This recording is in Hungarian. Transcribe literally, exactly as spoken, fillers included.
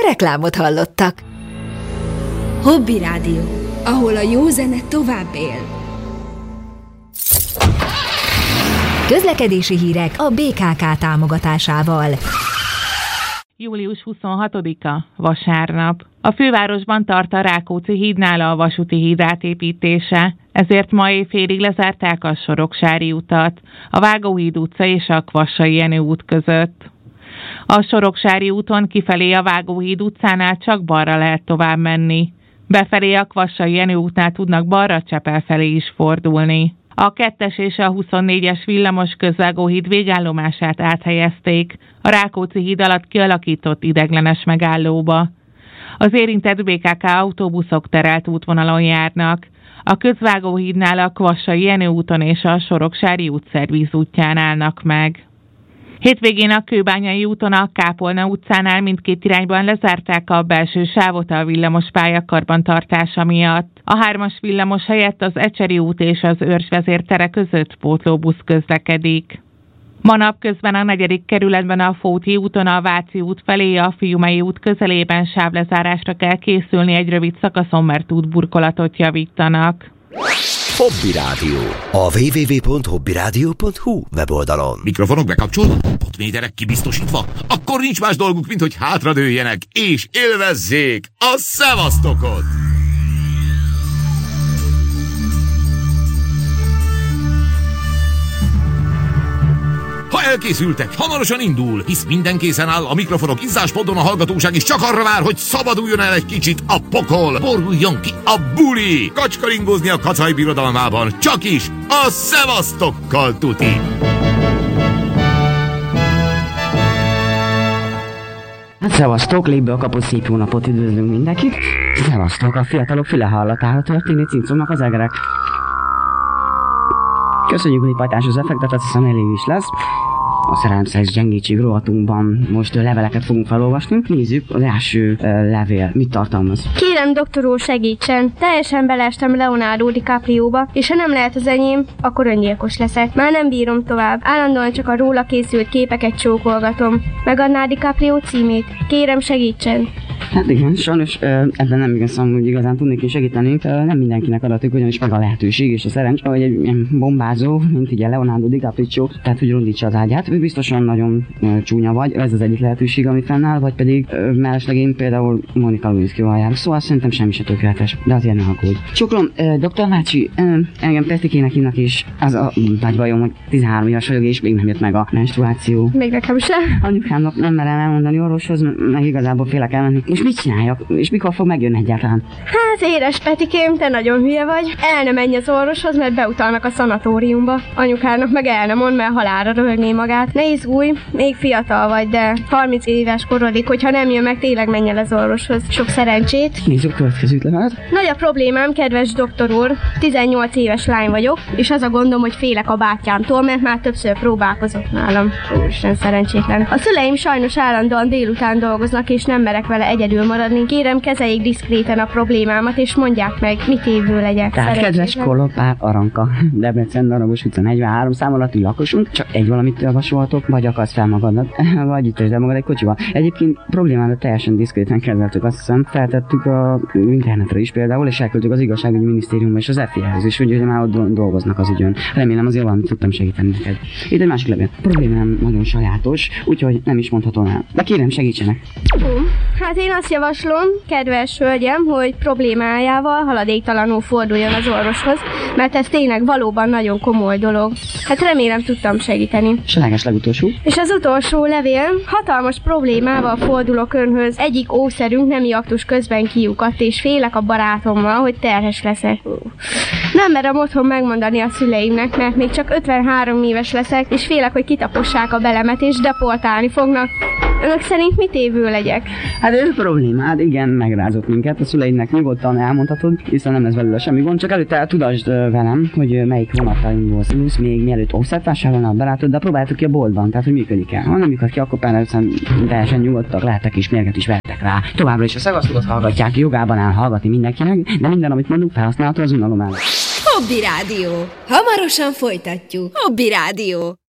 Reklámot hallottak. Hobby Rádió, ahol a jó zene tovább él. Közlekedési hírek a bé ká ká támogatásával. július huszonhatodika, vasárnap. A fővárosban tart a Rákóczi hídnál a vasúti híd átépítése, ezért ma éjfélig lezárták a Soroksári utat, a Vágóhíd utca és a Kvassai Jenő út között. A Soroksári úton kifelé a Vágóhíd utcánál csak balra lehet tovább menni. Befelé a Kvassai Jenő útnál tudnak balra Csepel felé is fordulni. A kettes és a huszonnégyes villamos közvágóhíd végállomását áthelyezték a Rákóczi híd alatt kialakított ideiglenes megállóba. Az érintett bé ká ká autóbuszok terelt útvonalon járnak. A közvágóhídnál a Kvassai Jenő úton és a Soroksári út szervíz útján állnak meg. Hétvégén a Kőbányai úton a Kápolna utcánál mindkét irányban lezárták a belső sávot a villamospálya karbantartása miatt. A hármas villamos helyett az Ecseri út és az Őrsvezér tere között pótlóbusz közlekedik. Ma napközben a negyedik kerületben a Fóti úton a Váci út felé a Fiumei út közelében sávlezárásra kell készülni egy rövid szakaszon, mert útburkolatot javítanak. Hobby Rádió. A double-u double-u double-u pont hobby rádió pont hu weboldalon. Mikrofonok bekapcsolva? Potméterek kibiztosítva? Akkor nincs más dolguk, mint hogy hátradőljenek és élvezzék a szevasztokot! Ha elkészültek, hamarosan indul, hisz minden készen áll, a mikrofonok izzáspoddon, a hallgatóság is csak arra vár, hogy szabaduljon el egy kicsit a pokol, boruljon ki a buli, kacskaringózni a Kacaj birodalmában, csak is a szevasztokkal tuti! Hát szevasztok, légből kapott szép jó napot, üdvözlünk mindenkit! Szevasztok, a fiatalok füle hallatára történni cincognak az egerek. Köszönjük, hogy pajtás az effektet, azt hiszem elég is lesz. A szerelemszeres gyengétség rovatunkban most leveleket fogunk felolvasni. Nézzük az első uh, levél. Mit tartalmaz? Kérem, doktor úr, segítsen. Teljesen beleestem Leonardo DiCaprióba, és ha nem lehet az enyém, akkor öngyilkos leszek. Már nem bírom tovább. Állandóan csak a róla készült képeket csókolgatom. Megadná DiCaprio címét? Kérem, segítsen. Hát igen, sajnos uh, ebben nem igazán, hogy igazán tudnék én segíteni. Uh, nem mindenkinek adatik, ugyanis meg a lehetőség és a szerencs, hogy egy ilyen bombázó, mint ugye Leonardo DiCaprio, tehát hogy rondítsa az ágyát. Ő biztosan nagyon uh, csúnya vagy, ez az egyik lehetőség, ami fennáll, vagy pedig uh, mellesleg én például Monica Lewinsky-val járok. Szóval szerintem semmi se tökéletes, de azért ne aggódj. Csokolom, uh, doktor Nácsi, uh, engem Petikének hívnak, és az a nagy bajom, hogy tizenhárom éves vagyok, és még nem jött meg a menstruáció. Még nekem sem. Anyukámnak nem merem elmondani orvoshoz, meg igazából félek elmenni. És mit csináljak? És mikor fog megjönni egyáltalán? Hát édes Petikém, te nagyon hülye vagy. El ne menj az orvoshoz, mert beutalnak a szanatóriumba. Anyukának meg el nem mond, mert halálra röhögné magát. Ne izgulj, még fiatal vagy, de harminc éves korodik, hogyha nem jön meg, tényleg menj el az orvoshoz. Sok szerencsét. Nézzük a következőt levelet. Nagy a problémám, kedves doktor úr. tizennyolc éves lány vagyok, és az a gondom, hogy félek a bátyámtól, mert már többször próbálkozott nálam. Úristen, szerencsétlen. A szüleim sajnos állandóan délután dolgoznak, és nem merek vele egyedül maradni. Kérem, kezeljék diszkréten a problémámat, és mondják meg, mit évő legyek. Tehát kedves Kolopár Aranka, Debrecen, Darabos utca negyvenhárom szám alatti lakosunk, csak egy valamit javasoltok, vagy akarsz fel magadnak, vagy itt el magad egy kocsival. Egyébként problémára teljesen diszkréten kezeltük, azt hiszem, feltettük a internetre is például, és elküldtük az igazságügyi minisztériumba és az ef i á-hez is, hogy már ott dolgoznak az ügyön. Remélem azért valamit tudtam segíteni neked. Itt egy másik levél. Problémám nagyon sajátos, úgyhogy nem is mondhatom el. De kérem, segítsenek. Uh, hát én azt javaslom, kedves hölgyem, hogy problémájával haladéktalanul forduljon az orvoshoz, mert ez tényleg valóban nagyon komoly dolog. Hát remélem tudtam segíteni. Slágás legutolsó. És az utolsó levél, hatalmas problémával fordulok önhöz. Egyik ószerünk nemi aktus közben kiukadt, és félek a barátommal, hogy terhes leszek. Nem merem otthon megmondani a szüleimnek, mert még csak ötvenhárom éves leszek, és félek, hogy kitapossák a belemet, és deportálni fognak. Önök szerint mit évő legyek? Hát ez problémád, igen, megrázott minket. A szüleidnek nyugodtan elmondhatod, hiszen nem lesz belőle semmi gond. Csak előtte tudasd velem, hogy melyik vonattal indulsz, még mielőtt offszert vásárolna a barátod, de próbáltuk ki a boltban, tehát hogy működik el. Ha nem működik ki, akkor például teljesen nyugodtak lehetek és mérget is vettek rá. Továbbra is a szevasztokat hallgatják, jogában áll hallgatni mindenkinek, de minden, amit mondunk, felhasználható az unalom ellen. Hobby Rádió. Hamarosan folytatjuk. Hobby Rádió.